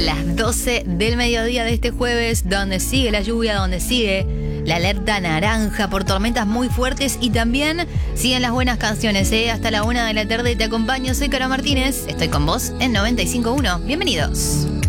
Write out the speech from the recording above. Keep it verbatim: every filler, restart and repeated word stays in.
las doce del mediodía de este jueves, donde sigue la lluvia, donde sigue la alerta naranja por tormentas muy fuertes y también siguen las buenas canciones, ¿eh? Hasta la una de la tarde te acompaño, soy Caro Martínez, estoy con vos en noventa y cinco punto uno. Bienvenidos.